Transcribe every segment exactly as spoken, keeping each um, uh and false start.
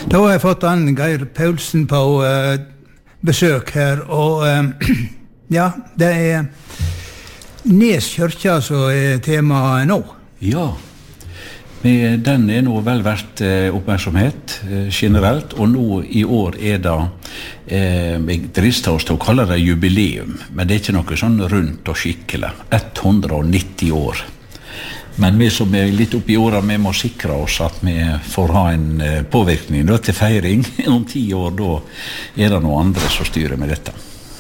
Da har jeg fått han Geir Paulsen på uh, besøk her, og uh, ja, det er Nes kyrkja som er temaet nå. Ja, men den er nå vel verdt uh, oppmerksomhet uh, generelt, og nå i år er det, uh, jeg drister oss til å kalle det jubileum, men det er ikke noe sånn rundt og skikkelig, hundre og nitti år. Men vi som er litt oppi åra, vi må sikre oss at vi får ha en uh, påvirkning da, til feiring. Om ti år, da er det noen andre som styrer med dette.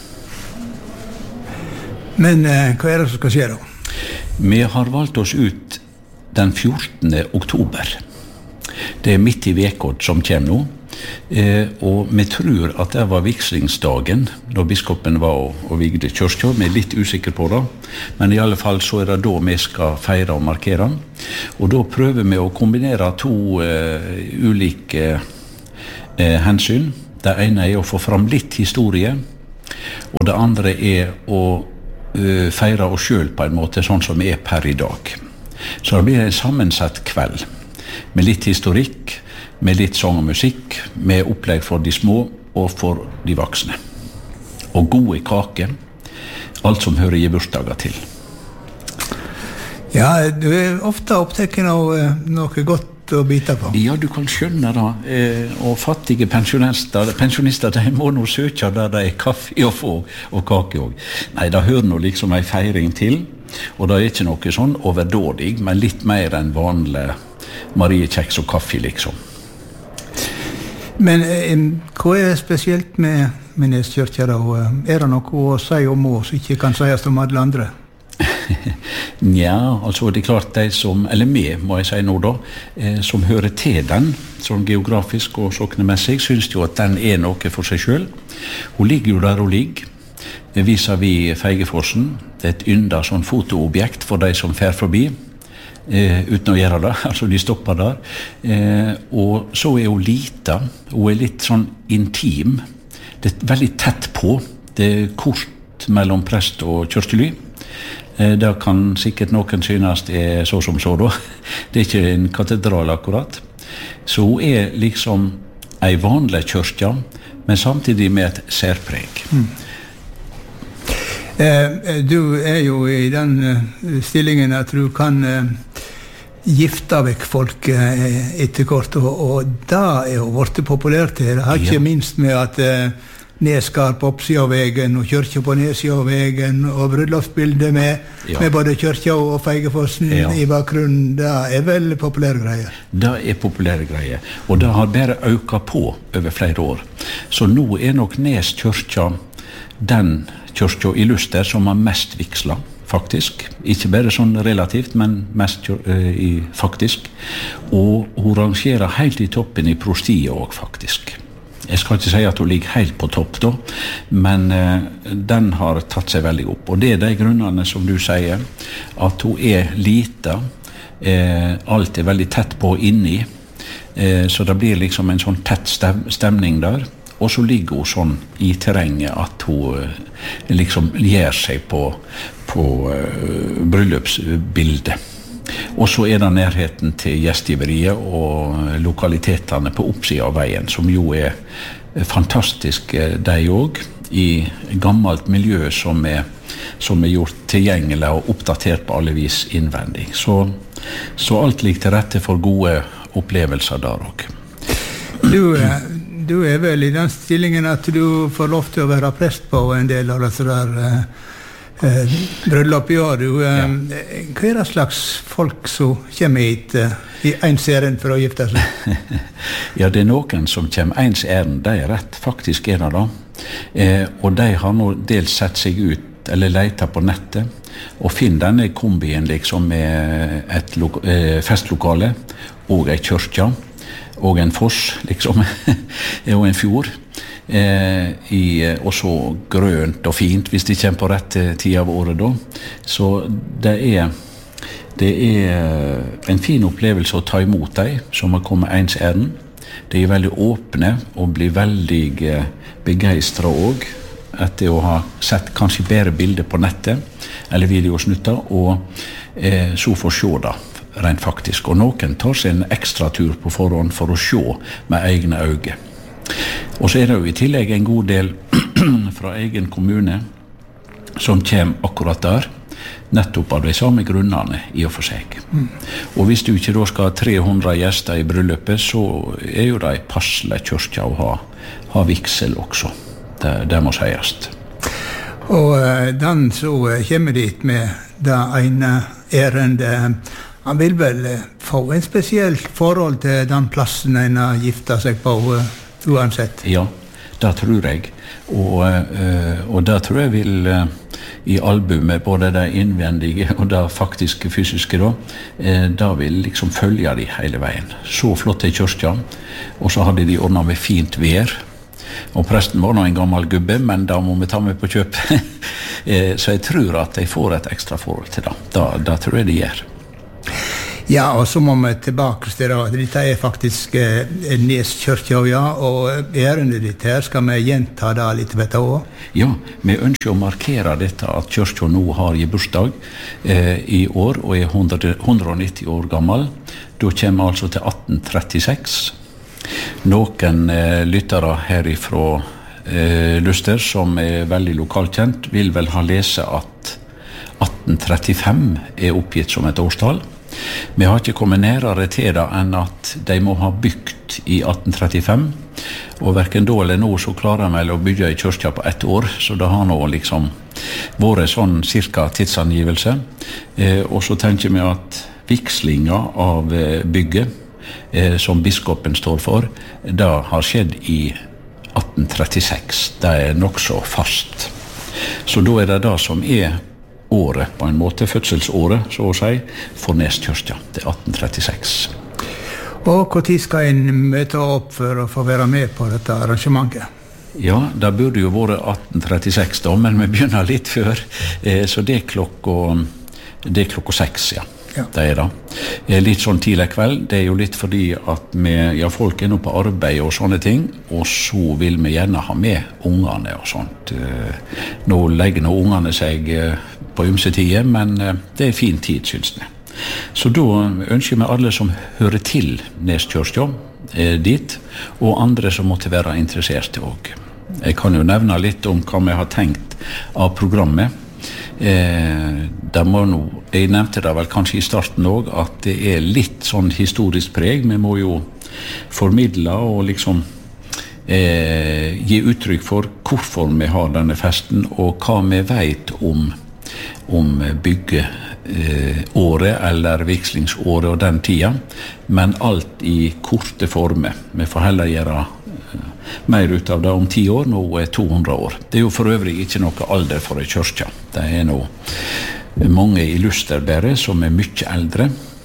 Men uh, hva er det som skal skje da? Vi har valgt oss ut den fjortende oktober. Det er midt i vekod som kommer nå. Eh, og vi tror at det var vikslingsdagen da biskopen var og, og vigde kyrkja. Vi er litt usikre på det, men i alle fall så er det da vi skal feire og markere. Og da prøver vi å kombinere to eh, ulike eh, hensyn. Det ene er å få fram litt historie, og det andre er å eh, feire oss selv på en måte, sånn som vi er per i dag. Så det blir en sammensatt kveld med litt historikk, med litt sang og musikk, med opplegg for de små og for de voksne. Og gode kake, alt som hører i bursdager til. Ja, du er ofte opptatt av uh, noe godt å bite på. Ja, du kan skjønne det. Eh, og fattige pensjonister, pensjonister, de må nå søke der det er kaffe å få, og kake også. Nei, det hører nå liksom en feiring til, og det er ikke noe sånn overdådig, men litt mer enn vanlig mariekjeks og kaffe, liksom. Men eh, hva er spesielt med, med Nes kyrkja da? Er det noe å si om oss som ikke kan sies om alle andre? Ja, altså det er klart de som, eller vi må jeg si nå da, eh, som hører til den, sånn geografisk og soknemessig, synes jo at den er noe for seg selv. Hun ligger jo der hun ligger. Det viser vi Feigefossen. Det er et ynda sånn fotoobjekt for de som fer forbi. Eh, uten å gjøre det, altså de stopper der eh, og så er hun lita, hun er litt sånn intim, det er veldig tett på, det er kort mellom prest og kyrkjely. eh, det kan sikkert noen synes er så som så da, det er ikke en katedral akkurat, så hun er liksom en vanlig kyrkja, men samtidig med et særpreg. mm. Eh, du er jo i den uh, stillingen at du kan uh, gifte vekk folk uh, etter kort, og, og da er jo vært populært her. Det har ikke ja. minst med at uh, Nes skal på oppsida av vegen, og kyrkja på nedsida av vegen, og bryllupsbildet med, ja. med både kyrkja og Feigefossen ja. i bakgrunnen. Det er vel populære greier. Det er populære greier, og det har bare økt på over flere år. Så nå er nok Nes kyrkja den kyrkja i Luster som har mest viksla, faktisk. Ikke bare sånn relativt, men mest uh, i, faktisk. Og hun rangerer helt i toppen i prostiet også, faktisk. Jeg skal ikke si at hun ligger helt på topp da, men uh, den har tatt seg veldig opp. Og det er de grunnene som du sier, at hun er lita, uh, alt er veldig tett på inni, uh, så det blir liksom en sånn tett stem- stemning der. Og så ligger hun sånn i terrenget at hun uh, liksom gjør seg på, på uh, bryllupsbildet. Og så er det nærheten til gjestgiveriet og lokalitetene på oppsiden av veien, som jo er fantastiske de også, i gammelt miljø som er, som er gjort tilgjengelig og oppdatert på alle vis innvendig. Så, så alt ligger til rette for gode opplevelser der også. Du... Uh, Du er vel i den stillingen at du får lov til å være prest på en del av disse der eh, eh, bryllup i år. Du, eh, ja. Hva er det slags folk som kommer hit eh, i ens ærend for å gifte seg? Ja, det er noen som kommer ens ærend, det er rett, faktisk er det da. Eh, og de har nå dels sett seg ut eller leita på nettet og finner denne kombien liksom med et lo- eh, festlokale og en kyrkja og en foss, liksom, og en fjord, eh, i, og så grønt og fint, hvis de kommer på rett tid av året da. Så det er, det er en fin opplevelse å ta imot deg, som har kommet ens ærend. De er veldig åpne, og blir veldig begeistret også, etter å ha sett kanskje bedre bilder på nettet, eller videosnutter, og eh, så får se da. rent faktisk. Og noen tar seg en ekstra tur på forhånd for å se med egne øyne. Og så er det jo i tillegg en god del fra egen kommune som kommer akkurat der, nettopp av de samme grunnene i og for seg. Mm. Og hvis du ikke da skal ha tre hundre gjester i bryllupet, så er jo det passelig kyrkja å ha, ha vigsel også. Det, det må sies. Og den så kommer dit med det ene ærendet. Han vil vel få en spesielt forhold til den plassen en har giftet seg på, uansett? Ja, det tror jeg. Og, og det tror jeg vil i albumet, både det innvendige og det faktiske fysiske da, da vil liksom følge de hele veien. Så flott i kyrkja, og så hadde de ordnet med fint vær. Og presten var nå en gammel gubbe, men da må vi ta med på kjøp. Så jeg tror at de får et ekstra forhold til det. Da, da tror jeg de gjør. Ja, og så må vi tilbake til det. Dette er faktisk eh, Nes kyrkja, ja, og ærendet ditt her, skal vi gjenta det litt ved det også? Ja, vi ønsker å markere dette at kyrkja nå har bursdag eh, i år, og er hundre og nitti år gammel. Da kommer vi altså til atten trettiseks. Noen eh, lyttere herifra eh, Luster, som er veldig lokalkjent, vil vel ha lese at atten trettifem er oppgitt som et årstall. Vi har ikke kommet nærere til det enn at de må ha bygd i atten trettifem, og hverken da eller nå så klarer de vel å bygge i kyrkja på ett år, så det har nå liksom vært sånn cirka tidsangivelse. Eh, og så tenker vi at vigslinga av eh, bygget, eh, som biskopen står for, det har skjedd i atten trettiseks. Det er nok så fast. Så da er det det som er året, på en måte, fødselsåret, så å si, for Nes kyrkja, til atten trettiseks. Og hvor tid skal en møte opp for å få være med på dette arrangementet? Ja, det burde jo vært atten trettiseks da, men vi begynner litt før, eh, så det er klokka, det er klokka seks, ja. Ja. Det er det. Litt sånn tidlig kveld, det er jo litt fordi at vi, ja, folk er nå på arbeid og sånne ting, og så vil vi gjerne ha med ungene og sånt. Nå legger nå ungene seg på ymse tider, men det er fin tid, synes jeg. Så da ønsker vi alle som hører til Nes kyrkja dit, og andre som måtte være interesserte også. Jeg kan jo nevne litt om hva vi har tenkt av programmet. Eh, det må no, jeg nevnte det vel kanskje i starten også, at det er litt sånn historisk preg. Vi må jo formidle og liksom eh, gi uttrykk for hvorfor vi har denne festen, og hva vi vet om, om byggeåret eh, eller vigslingsåret og den tida, men alt i korte former. Vi får heller gjøre mer ut av det om ti år, nå er to hundre år. Det er jo for øvrig ikke noe alder for en kyrkja. Det er nå mange i Lusterbæret som er mye eldre.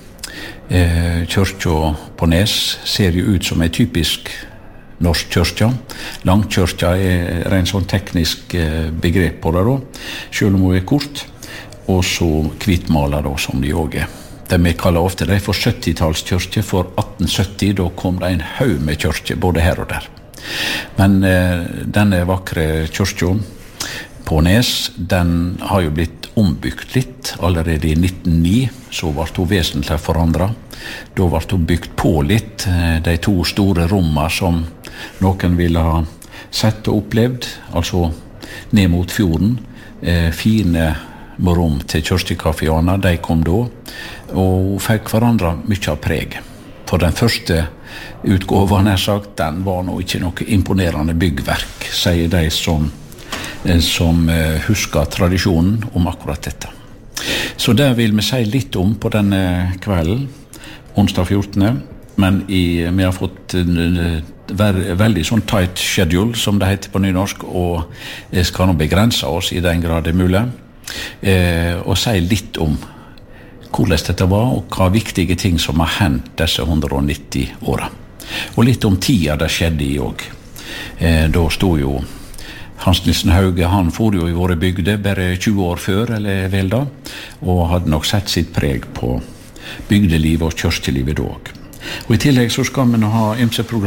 Eh, kyrkja på Nes ser jo ut som en typisk norsk kyrkja. Langkyrkja er en sånn teknisk eh, begrep på det da, selv om hun er kort, og så hvitmaler da, som de også er. Det vi kaller ofte det for syttitallskyrkje, for atten sytti, da kom det en haug med kyrkje, både her og der. Men eh, denne vakre kyrkja på Nes, den har jo blitt ombygd litt. Allerede i nitten null ni så ble hun vesentlig forandret. Da ble hun bygd på litt, eh, de to store rommene som noen ville ha sett og opplevd, altså ned mot fjorden. Eh, fine rom til kyrkjekaféene, de kom da, og fikk forandret mye av preg. For den første utgåven, er sagt, den var nå ikke noe imponerende byggverk, sier de som, som husker tradisjonen om akkurat dette. Så det vil vi si litt om på denne kvelden, onsdag fjortende, men i, vi har fått ver, veldig sånn tight schedule, som det heter på nynorsk, og skal nå begrense oss i den grad det er mulig, eh, og si litt om hvordan dette var, og hva viktige ting som har hendt disse hundre og nitti åra. Og litt om tida det skjedde i også. Eh, da stod jo Hans Nilsen Hauge, han for jo i våre bygder bare tjue år før, eller vel da, og hadde nok sett sitt preg på bygdelivet og kyrkjelivet da også. Og i tillegg så skal vi nå ha ymse program.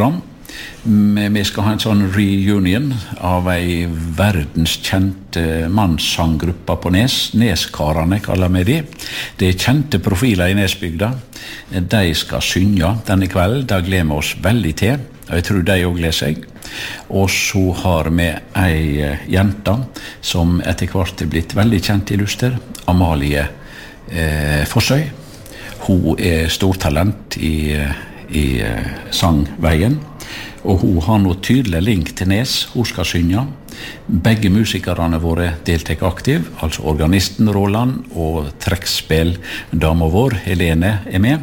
Vi skal ha en sånn reunion av en verdenskjent mannssanggruppe på Nes. Neskarene kaller vi de. Det er kjente profiler i Nesbygda. De skal synge denne kvelden. Da gleder vi oss veldig til. Og jeg tror de også gleder seg. Og så har vi ei jente som etter hvert er blitt veldig kjent i Luster. Amalie eh, Fossøy. Hun er stortalent i, i sangveien. Og hun har noe tydelig link til Nes. Hun skal synge. Begge musikerne våre deltek aktiv, altså organisten Roland og trekkspill dama vår, Helene, er med.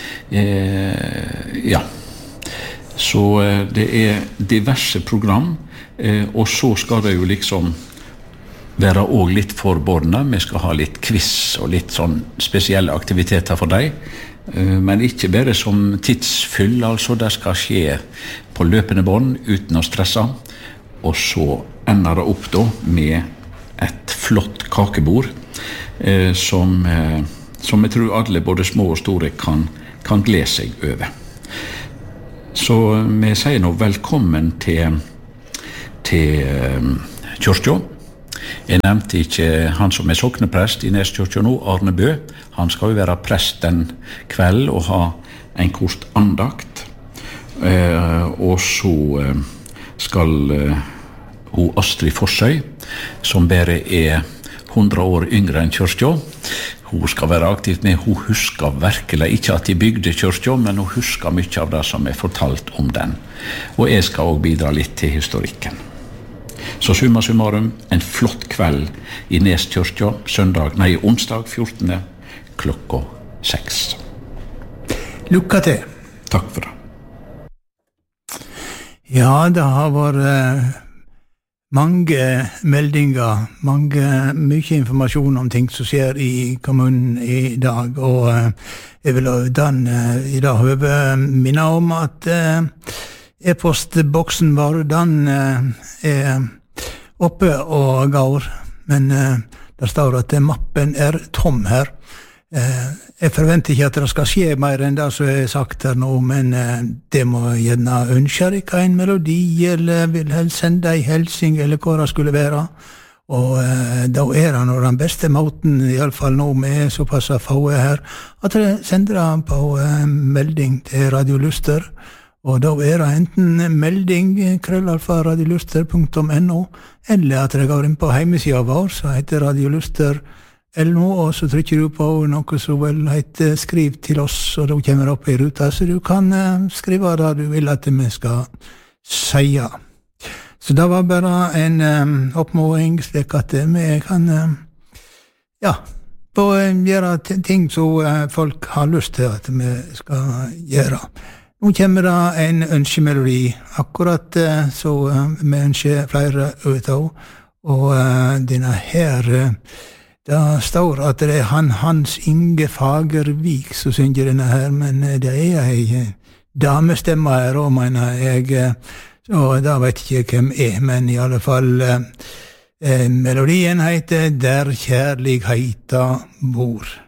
Eh, ja. Så eh, det er diverse program, eh, og så skal det jo liksom være også litt for barna. Vi skal ha litt quiz og litt sånn spesielle aktiviteter for deg. Men ikke bare som tidsfyll, altså det skal skje på løpende bånd uten å stresse. Og så ender det opp da med et flott kakebord eh, som, eh, som jeg tror alle, både små og store, kan, kan glede seg over. Så vi sier nå velkommen til, til eh, kyrkja. Jeg nevnte ikke han som er sokneprest i Neskyrkja nå, Arne Bø. Han skal jo være prest den kveld og ha en kort andakt. Eh, og så eh, skal eh, hun Astrid Fossøy, som bare er hundre år yngre enn kyrkja. Hun skal være aktivt med. Hun husker virkelig ikke at de bygde kyrkja, men hun husker mye av det som er fortalt om den. Og jeg skal også bidra litt til historikken. Så summa summarum, en flott kveld i Neskyrkja, søndag, nei, onsdag fjortende klokka seks. Lykke til. Takk for det. Ja, det har vært eh, mange meldinger, mange, mye informasjon om ting som skjer i kommunen i dag, og eh, jeg vil den eh, i dag høve minne om at eh, e-postboksen vår, den eh, er oppe og går, men eh, der står at mappen er tom her. Eh, jeg forventer ikke at det skal skje mer enn det som er sagt her nå, men eh, det må gjerne ønske dere en melodi, eller vil helst sende en helsing, eller hva det skulle være. Og eh, da er det nå den beste måten, i alle fall nå med såpass få her, at dere sender det på eh, melding til Radio Luster. Og da er det enten melding krøllalfa radioluster punktum no, eller at det går inn på hjemmesiden vår, så heter radioluster punktum no, og så trykker du på noe som vel heter skriv til oss, og da kommer det opp i ruta, så du kan uh, skrive det du vil at vi skal si. Så det var bare en um, oppmåling, slik at vi kan uh, ja, på, uh, gjøre ting som uh, folk har lyst til at vi skal gjøre. Nå kommer det en ønskemelodi, akkurat uh, så uh, vi ønsker flere ut av, og uh, denne her, uh, det står at det er han Hans Inge Fagervik som synger denne her, men uh, det er ei uh, damestemme her også, mener jeg, uh, så da vet jeg ikke hvem er, men i alle fall uh, uh, melodien heter Der kjærligheta bor.